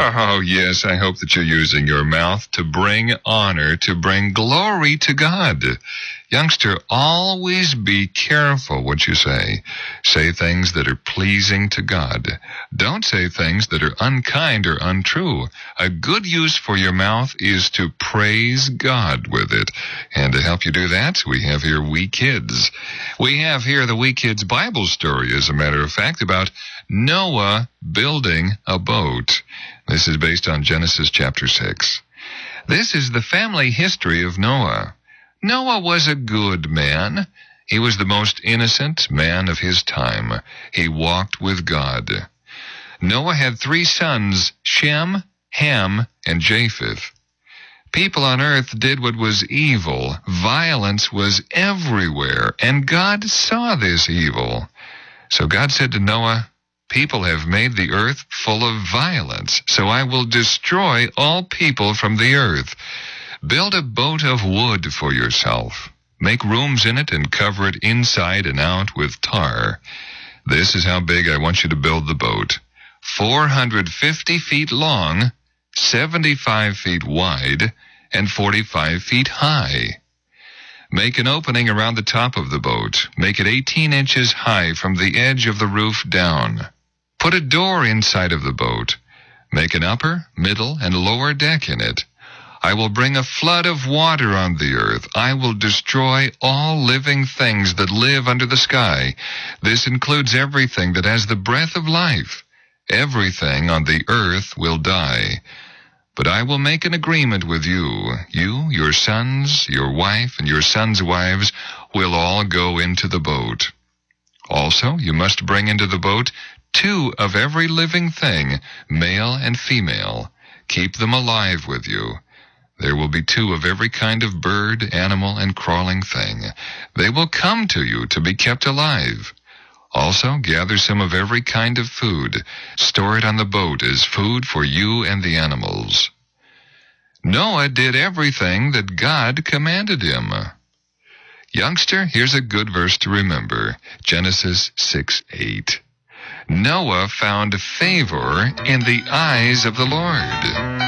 Oh, yes, I hope that you're using your mouth to bring honor, to bring glory to God. Youngster, always be careful what you say. Say things that are pleasing to God. Don't say things that are unkind or untrue. A good use for your mouth is to praise God with it. And to help you do that, we have here We Kids. We have here the We Kids Bible story, as a matter of fact, about Noah building a boat. This is based on Genesis chapter 6. This is the family history of Noah. Noah was a good man. He was the most innocent man of his time. He walked with God. Noah had 3 sons, Shem, Ham, and Japheth. People on earth did what was evil. Violence was everywhere, and God saw this evil. So God said to Noah, "People have made the earth full of violence, so I will destroy all people from the earth. Build a boat of wood for yourself. Make rooms in it and cover it inside and out with tar. This is how big I want you to build the boat. 450 feet long, 75 feet wide, and 45 feet high. Make an opening around the top of the boat. Make it 18 inches high from the edge of the roof down. Put a door inside of the boat. Make an upper, middle, and lower deck in it. I will bring a flood of water on the earth. I will destroy all living things that live under the sky. This includes everything that has the breath of life. Everything on the earth will die. But I will make an agreement with you. You, your sons, your wife, and your sons' wives will all go into the boat. Also, you must bring into the boat 2 of every living thing, male and female. Keep them alive with you. There will be 2 of every kind of bird, animal, and crawling thing. They will come to you to be kept alive. Also, gather some of every kind of food. Store it on the boat as food for you and the animals." Noah did everything that God commanded him. Youngster, here's a good verse to remember. Genesis 6:8. Noah found favor in the eyes of the Lord.